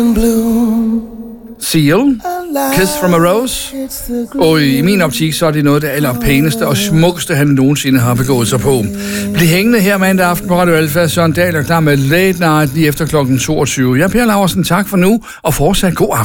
Seal, Kiss from a Rose. Og i min optik, så er det noget af det allerpæneste og smukkeste, han nogensinde har begået sig på. Bliv hængende her mandag aften på Radio Alfa. Søren Dahl er klar med Late Night lige efter klokken 22. Jeg er Per Laursen, tak for nu, og fortsat god aften.